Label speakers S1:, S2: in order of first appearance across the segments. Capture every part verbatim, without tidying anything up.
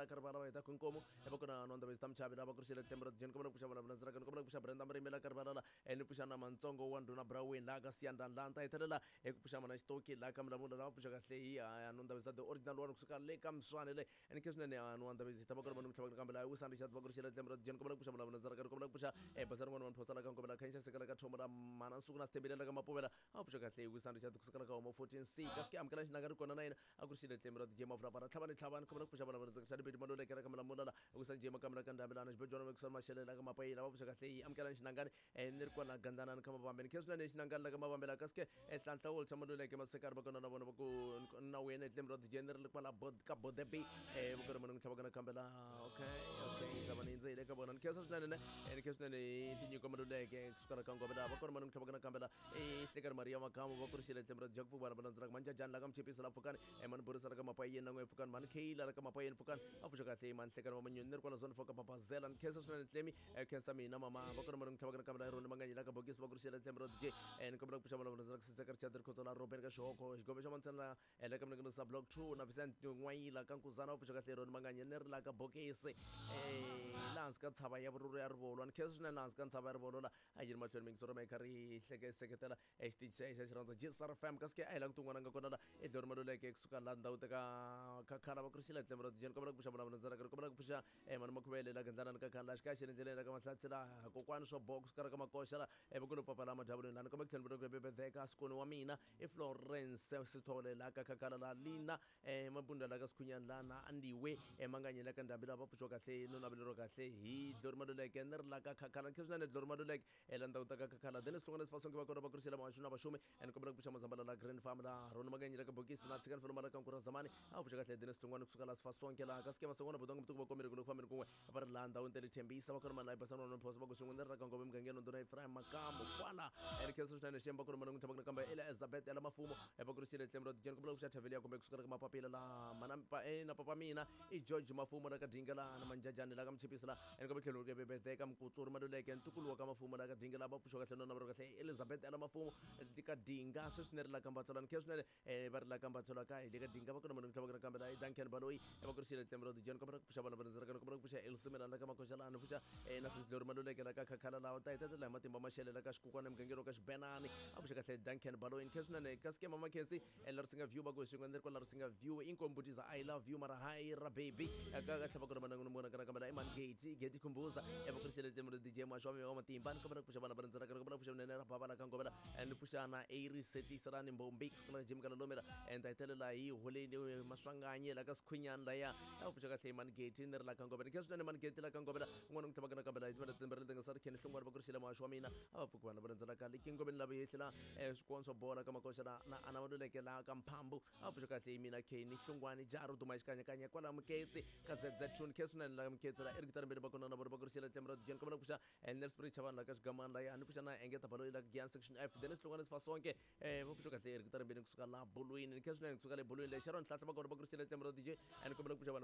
S1: Rimela Carvala Eta Kunkomo Ebokona on the Wisdom Chabila Bakushila Temper Jenko Pushaman Nazarakan Pusha Brenda Rimela Carvala and Pushana Mantongo one Duna Brawi Lagasi and Lanta Etela Ekushamana Stoki Lakam Ramunda Pusha and on the original one Lekam Swanele and Kisnania and one the visit Tabakam Chabakambala Usan Richard Bakushila Temper Jenko Pushaman Nazarakan Pusha Ebazarman Posala Kankobala Kaisa Sekala Chomara Manasuna Stebila Gamapova Pusha Usan Richard Kusakamo fourteen C Kaskam Kalash Nagarkona Agushila Temper Jim of Rapa Taban Taban Pushaman Sadibi Monola Karakamala Usan Jim Kamarakan Dabilan Bejonox Marshall Lagamapa Pusha am Kalash Nagan and Nirkwana Gandana and Kamabam and Kislan is Nangan Lagamabamela Kaske Atlanta old Samadu like Masakar Bakona Bonaco now in a Temper the General Pala Bodka Bodepi Bukaman Chabana Kambela okay okay Taman in Zakabon and Keslan and Keslan you come to like Skarakango Bakorman Chabana Kambela a Sticker Maria Makam Bokushila Temper Jaku Barabana Manja Jan Lagam Chipis Lapukan Eman Burasakamapai and Fukan Manki Lakamapai and Fukan Apushaka man second woman Nirkwanazon for Papa Zel and Keslan and Tlemi Kesami Namama Bokorman Chabana Kambela Runamanga Lakabokis Bokushila Temper and Kabak Pushaman Secretary Chatter Kotola Roberga Shoko Gobeshamantana and Lakamaka Sablok True Navisant Wai Lakankusana Pushaka Mangana Lakabokis Lance Kat Savaya Rurbo and Keslan Lance Kan Savara I did much filming Soromekari Secretary a stitch says around the Jisar Fam Kaske I like to Wananga it Dormadulek Sukalanda Kakara Kusila Temper Janko Pushaman Zarakabak Pusha Eman Mokwele Laganzana Kalash Kashin and Jelaka Kokwan Shop Box Karakama Kosha Evaguru Papalama Jabun and Comic Bebeka Skunuamina if Florence Sitole Laka Kakala Lina Mabunda Lagas Kunyan Lana and the way Emanganya Lakanda Bila Pushoka say Nunabiloka say he Dormadulek and Laka Kakala Kishan and Dormadulek Elanda Kakala Dennis Tongas for Sanka Kusila Mashuna Bashumi and Kobrak Pushamazabala Grand Famila Romagan Yakabokis Natsikan from Marakan Kurazamani Apushaka Dennis Tungan Sukalas for Sonkela Kaskema Budong to Comic Family about land down the Tembi Savakarman I person on possible Rakan Gangan on the Fram Makam Kuala and Kesson and Shembakurman Tabakamba Elizabeth Elamafumo Epakusi Temro Janko Chatavilla Comics Papila Manampa Ena Papamina E George Mafuma Dingala and Manjajan Lagam Chipisla and Comical Bekam Kutur Madulek and Tukulwakama Fuma Dingala Pushoka Elizabeth Elamafumo Dika Dinga Susner Lakambatolan Kesner Berlakambatolaka Dika Dinga Tabakamba Duncan Baloi Epakusi Temro the Janko Pushaban Pusha Elsimer and Lakamakoshala and Pusha and Nassis Dormadulek Kakala Lamati Mama Shellakash Kukanam Gangirokash Benani Apushaka said Duncan Balo in Kesnan Kaske Mama Kesi and Larsing of View Bagus and their Larsing of View Income Buddhis I love you Marahai baby Agatabakaman Man Gate Geti Kumbuza Evacuated them with the Jema Shomi Omati Ban Pushabana Banzaka Papa Kangobera and Pushana Airi City Saran in Bombay Jim Galomera and I tell Lai Holi Masanga Lagas Quinian Laya Apushaka Man Gate in there like Angobera Kesnan Man Gate like Angobera one Tabakana Kabela is better than Berlin Sarkin from Bakushila Shomina Apukwana Banzaka King Gobin Labietila as Quanso Bora Kamakosha Anamodulekela Kampambu Apushaka Mina Kane Shungwani Jaru to my Skanya Kanya Kwalam Kate Kazatun Kesson and Lam Keta Ergitar Bakona Bakushila Temra Jankomakusha and there's Prichavan Lakas Gamanda and Pushana and get a Palola Gian section F Dennis Luganas for Sonke Pushaka Ergitar Benuskala Buluin and Kesson and Sukale Bulu Sharon Tatabako Bakushila Temra D J and Kumakusha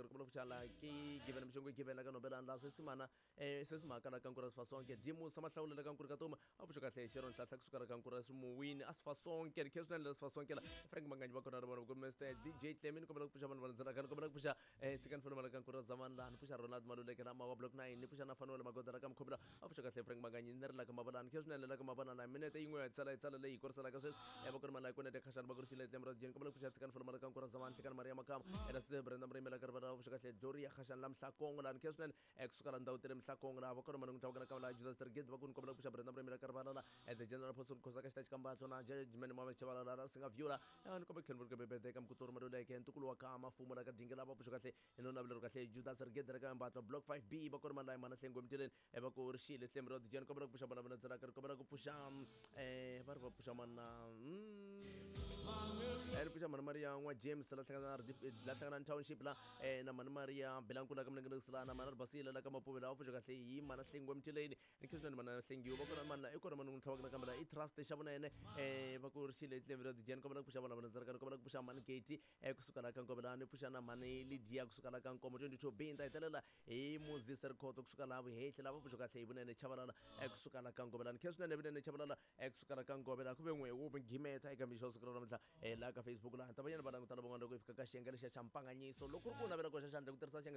S1: Banzaka given him Shungi given like a Nobel and last Simana Sesma Kankuras for Sonke Jimu Samasha Lakankurkatum Apushaka Sharon Tatakura Kankuras win as for Sonke Kesson as for Sonke Frank Mangan Bakona Gumester D J Temin Kumakushaman Banzaka Kumakusha and second from Malankura Zaman and Pusha Ronald Madulekana Block nine Pushana Fanula Magodarakam Kubra Apushaka Frank Magan in there like a Mabalan Kesson and like a Mabalan I minute you at Sala Salale Corsalacas Evakurman like when the Kashan Bakushila Temra Jankum second from Malankura Zaman Tikan Maria Makam and as the Brenda Brimela Carvara Pushaka Doria Hashan Lam Sakong and Kesson Excaran Dautem Sakong Avakurman Tawakala just get Bakun Kubra Brenda Brimela Carvana at the General Post Kosaka Stage Combatona Judgment Mama Chavala Sing of Yura and Comical Bekam Kutur Madulek and Tukulwakama Fumaka Dingala Pushaka and Nonabloka Judas get the Gamba Block five B Bakurman Manasing Gumtil Evakur Shil Temro the Janko Pushaman Zaka Pusham Barba Pushamana and Pushaman Maria James Latanan Township and Aman Maria Belancula Kamana Manar Basila Lakamapu Fushaka Manasing Gumtil and Kisman Manasing you Bakurman Economan Tawaka it trust the Shaman Bakur Shil Temro the Janko Pushaman Zaka Pushaman Katie Exukana Kankobana Pushana Mani Lydia Sukalakan Community to be in Titella E Moses Kotoxukala we hate love Pushaka even in the Chavala Exukala Kankoban Kesna never in the Chavala Exukala Kankobana we open Gimet I can be shows a like a Facebook and Tabayan Badan with Kakashi and Galisha Champangani so local Navako Shan